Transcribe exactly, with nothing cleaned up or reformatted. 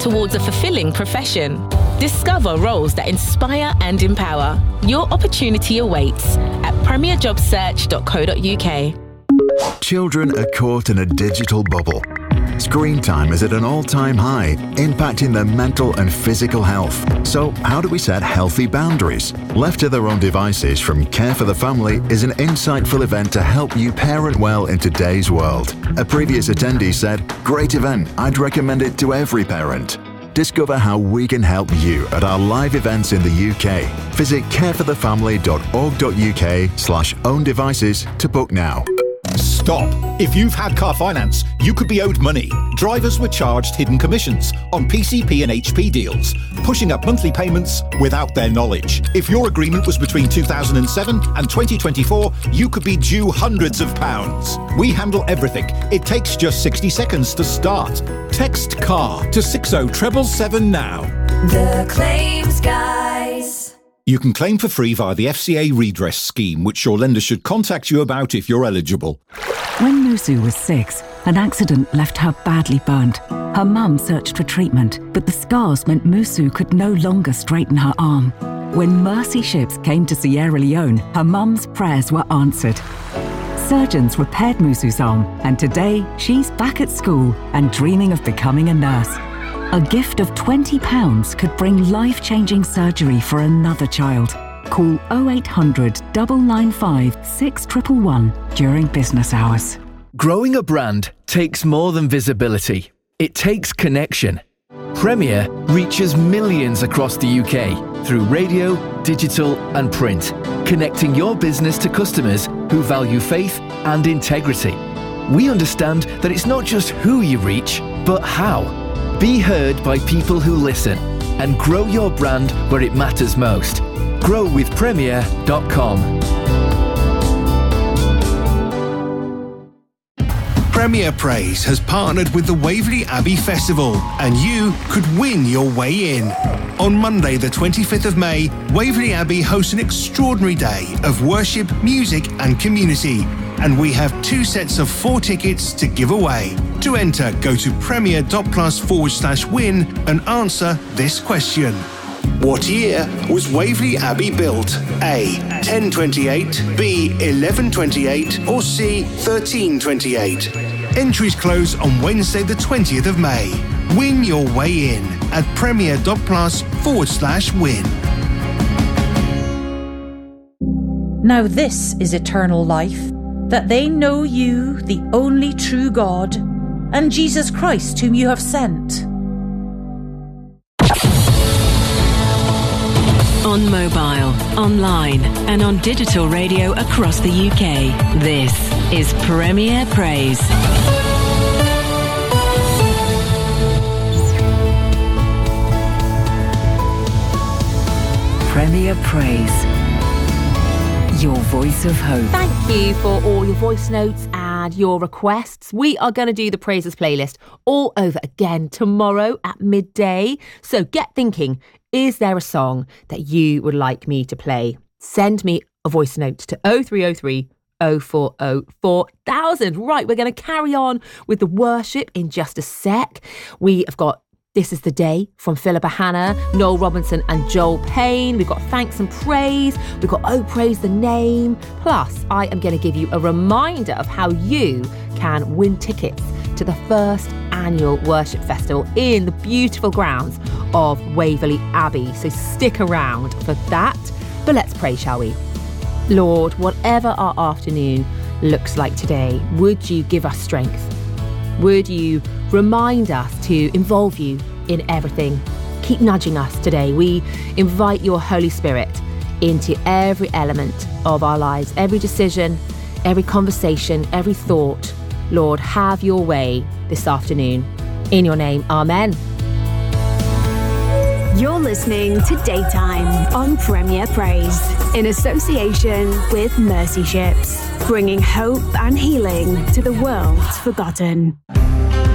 towards a fulfilling profession. Discover roles that inspire and empower. Your opportunity awaits at premier job search dot co dot uk. Children are caught in a digital bubble. Screen time is at an all-time high, impacting their mental and physical health. So, how do we set healthy boundaries? Left to their own devices from Care for the Family is an insightful event to help you parent well in today's world. A previous attendee said, "Great event, I'd recommend it to every parent." Discover how we can help you at our live events in the U K. Visit careforthefamily dot org dot uk slash own devices to book now. Stop. If you've had car finance, you could be owed money. Drivers were charged hidden commissions on P C P and H P deals, pushing up monthly payments without their knowledge. If your agreement was between two thousand seven and twenty twenty-four, you could be due hundreds of pounds. We handle everything. It takes just sixty seconds to start. Text CAR to six oh seven seven now. The Claims Guys. You can claim for free via the F C A redress scheme, which your lender should contact you about if you're eligible. When Musu was six, an accident left her badly burnt. Her mum searched for treatment, but the scars meant Musu could no longer straighten her arm. When Mercy Ships came to Sierra Leone, her mum's prayers were answered. Surgeons repaired Musu's arm, and today she's back at school and dreaming of becoming a nurse. A gift of twenty pounds could bring life-changing surgery for another child. Call oh eight hundred, nine nine five, six one one one during business hours. Growing a brand takes more than visibility. It takes connection. Premier reaches millions across the U K through radio, digital and print, connecting your business to customers who value faith and integrity. We understand that it's not just who you reach, but how. Be heard by people who listen and grow your brand where it matters most. grow with premier dot com. Premier Praise has partnered with the Waverley Abbey Festival, and you could win your way in. On Monday, the twenty-fifth of May, Waverley Abbey hosts an extraordinary day of worship, music and community. And we have two sets of four tickets to give away. To enter, go to premier.plus forward slash win and answer this question. What year was Waverley Abbey built? A. ten twenty-eight, B. eleven twenty-eight, or C. thirteen twenty-eight? Entries close on Wednesday the twentieth of May. Win your way in at premier.plus forward slash win. Now this is eternal life, that they know you, the only true God, and Jesus Christ whom you have sent. On mobile, online and on digital radio across the U K, this is Premier Praise. Premier Praise. Your voice of hope. Thank you for all your voice notes and your requests. We are going to do the Praises playlist all over again tomorrow at midday. So get thinking, is there a song that you would like me to play? Send me a voice note to oh three oh three, oh four oh, four thousand. Right, we're going to carry on with the worship in just a sec. We have got This Is the Day from Philippa Hanna, Noel Robinson and Joel Payne. We've got Thanks and Praise. We've got Oh Praise the Name. Plus, I am going to give you a reminder of how you can win tickets to the first annual Worship Festival in the beautiful grounds of Waverley Abbey. So stick around for that. But let's pray, shall we? Lord, whatever our afternoon looks like today, would you give us strength? Would you remind us to involve you in everything? Keep nudging us today. We invite your Holy Spirit into every element of our lives, every decision, every conversation, every thought. Lord, have your way this afternoon. In your name, amen. You're listening to Daytime on Premier Praise in association with Mercy Ships, bringing hope and healing to the world's forgotten.